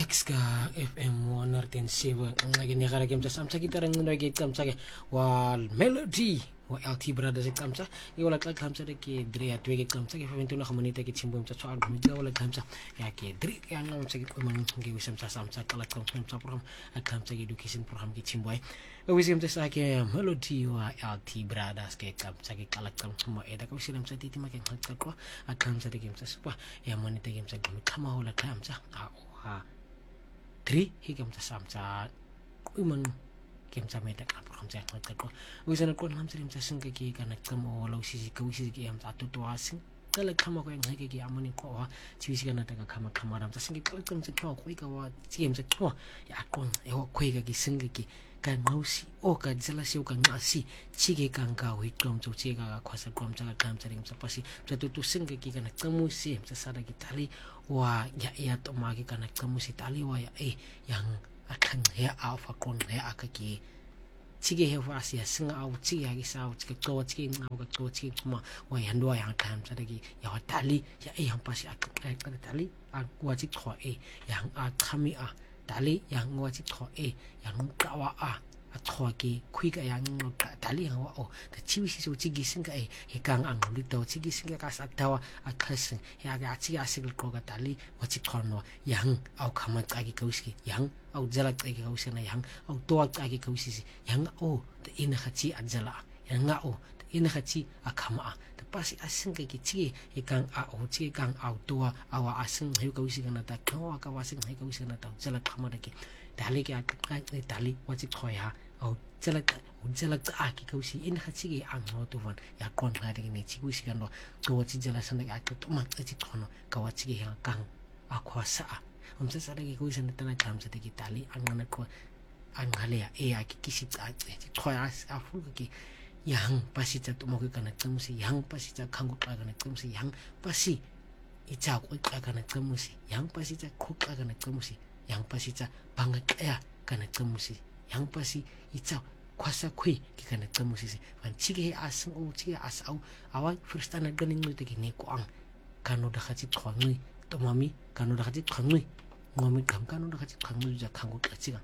Mix ka FM 107 ang lagi niya karagim sa samsa kita rin nagigit kamsa wal melody wa LT brother sa kamsa iwala ka kamsa de ke dre at wege kamsa ke faminto na kamanita ke chimbum sa soal gumida wala kamsa ya ke dre yang ang sa ko man ngi wisam sa samsa kala kamsa program at kamsa education program ke chimboy wisam sa ke melody wa LT brother ke kamsa ke kala kamsa mo eda ko siram sa titi makin hakka ko at kamsa de kamsa pa ya manita kamsa gumi kama wala kamsa tri higam sa samsa uman kem sa meta ka program sa ko wisan ko nam sirim sa sing ki kana kamo law sisi ko sisi ki am atu to asing kala kama ko yang hege ki amani ko wa sisi kana ta kama ram sa sing ko kom sa ko ka wa sim sa ko ya ko e ho ko ga ki sing ki kan ngausi o ka jala si o ka ngasi chige kan ka wi kom so chiga ka khwasa kom sa kam sa rim sa pasi sa tu sing ki kana kamo si sa sada ki tali wa ya to magi kana kamu si tali wa ya yang akan ya alfa kon ya akaki chige he wa si singa au chi ya gi sa u chi ko chi ngau ga to chi ma wa ya ndo yang kam sa gi ya wa tali ya yang pasi akan tali a wa chi kho yang a khami a tali yang wa chi kho yang ka wa a thoa ki khui ka yang tali yang wa o ta chi wi si so chi gi sing ka he kang ang lu to chi gi sing ka sa tawa a khas ya ga chi a sig ko ka tali wa chi khono yang au khama ka gi kauski yang au jala ka gi kausi na yang au to ka gi kausi yang o ta ina khachi a jala yang nga o ta ina khachi a khama ta pasi asing ka gi chi he kang a o chi kang au to awa asing he kausi kana ta kawa ka wasing he kausi na ta jala khama da ki tali ki a tali wa chi khoya au jala a ki kausi in khachi gi ang no to van ya kon ha de ni chi kusi kan no to chi jala san ga to ma chi khono ka wa chi gi ha kang a khwa sa sa sa de kusi na tana kam sa de ki tali ang na ko ang hale ya ki kisi a chi khoya a fu ki yang pasi cha to mo ki kana tum si yang pasi cha khang ko kana tum si yang pasi i cha ko ka kana tum si yang pasi cha khu ka kana tum si yang pasi cha banga ya kana tum si yang pasi icha kwasa khui ki kana tsamu sisi van chige asang o chige asau awa first ana ganin no tegi ne ko ang kanu da khachi khongui to mami kanu da khachi khongui ngomi kam kanu da khachi khongui ja khangu kachiga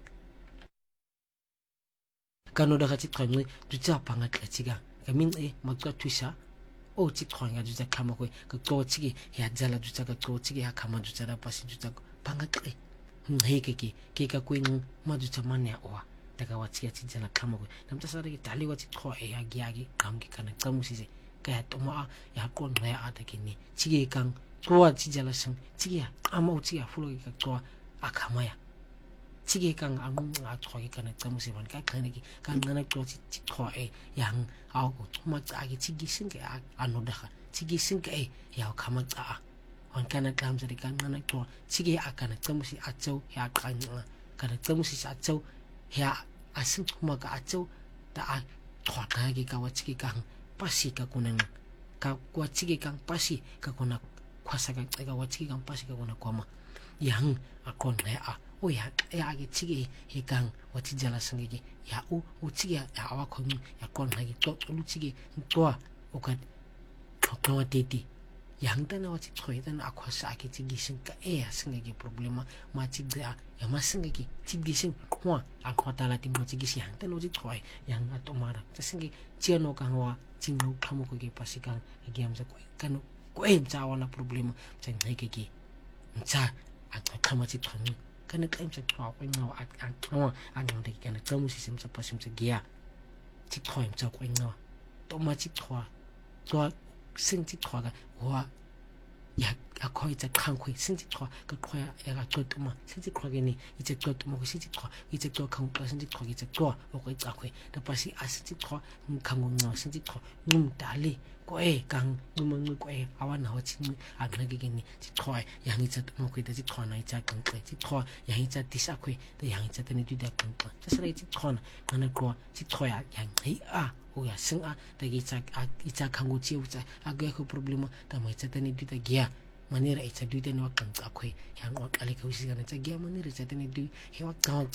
kanu da khachi khongui ju cha panga kachiga kamin makka tuisa o chi khonga ju ja khama ko ko chige ya jala ju cha ko chige ya khama ju cha da pasi ju cha panga kai heke ki ka kuin ma ju cha manya o daga wachi chi jala kama ko namta sare ki tali wachi kho ya gi kam ki kana kamu si ka to ma ya kon na ya ta ki ni chige kang to chi jala sang chige ya ama chi ya fulo ki to akama ya chige kang ang a to ki kana kamu si ban ka kana ki kan na to chi kho yang au ko to ma cha ki chigi sing ka anu da chigi sing ka ya kama cha on kana kam sa kan na to chige akana kamu si achau ya kan kana kamu si achau ya asing kuma ka acho ta a thwa ka gi ka wachi kang pasi ka kunang ka wachi kang pasi ka kuna khwasa ka wachi kang pasi ka kuna kwama yang akon a o ya gi chigi he kang wachi jala sangi gi ya u chigi ya awa khon ya kon na gi to lu chigi to o ka to teti yang ta na wachi khoi ta na khwasa ki chigi sing ka asing gi problema ma chigi ya ma sing gi chigi sing kwa a khota la tim chigi si yang ta lo ji khoi yang a to mara ta sing gi chiano ka wa ching no khamo ko gi pasikang gi am sa ko kan ko cha wa na problema chang hai gi cha a khama chi thang kan ka im sa khwa ko no a ngam de kan ka mu si sim sa pasim sa gi ya chi khoi cha ko no to ma chi khwa to sing chi khwa ga wa ya a khoi cha khang khoi sing chi khwa ka khwa ya ga to ma sing chi khwa ge ni i che to mo ko sing chi khwa i che to khang pa sing chi khwa ge che to o ko cha khoi da pa si a sing chi khwa khang no sing chi khwa dali ko kang ngum ko awan ho chi a na ge ni chi khwa yang i cha mo ko da chi khwa na i cha kang chi khwa yang i cha ti sa khoi da yang i cha ta ni tu da kang pa sa sa chi khwa na ko chi khwa ya yang hi a o ya sing a da gi cha i cha khang go chi u cha a ge ko problema da mai cha ta ni tu da gia manera icha du den wa kang ka khoi yang wa kali ka usi kana cha gia manera cha ta ni du he wa ka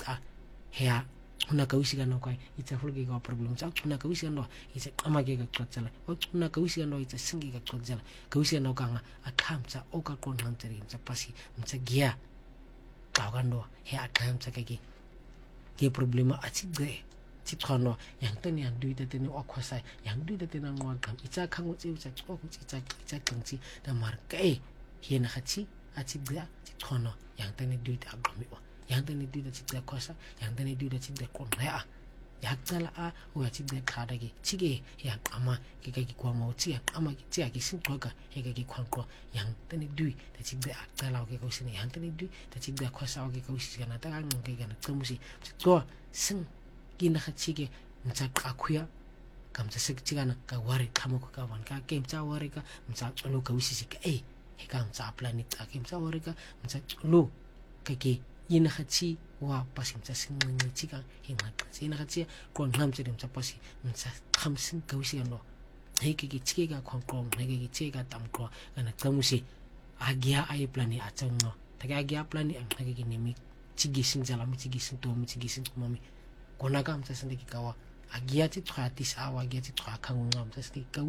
a una ka usi kana ko icha fulgi ka problem cha una ka usi kana icha ama ge ka chala una ka usi kana icha singi ka chala ka usi kana ka a kham cha o ka kon ham cha ri cha pasi cha gia qawkando he aqhamtsa ke problema atsigce tshano yang tene yang duita tene okhosai yang duita tene ngwaqam itsa khango tse utsa tsoko itsa qingtsi da marka hena khachi atsigca tshano yang tene duita aqamiwa yang tene duita tsigca khosa yang tene duita tsigca qonqa yakcala o yatsigca khada ke chige ya qama ke ka kwama utsi ya qama ke tsia ke sinqoka he ka ke khwanqo yang tene dui ta tsigca aqala ke ko sine yang tene dui ta tsigca khosa ke ko sina ta ka ngke kana tsamusi tso sing kina khatshike mtsa qakhuya kamtsa sekchigana ka wari khamoko ka van ka ke mtsa wari ka mtsa tsolo ka wisisi ka he ka mtsa plani ka ke mtsa wari ka mtsa tsolo ka ke yina khatsi wa pasi mtsa sinqinqi chika hinqa sina khatsi ko ngamtse mtsa pasi mtsa khamsin ka wisi no he ke chike ka khonqo he ke chike ka tamqo kana tsamusi agia ai plani atsango ta ka agia plani ang ke nemi chigisin jala mi chigisin to mi chigisin mami kona ka mtsa sinde ki kawa agia ti tshati sawa agia ti tshaka ngam mtsa sinde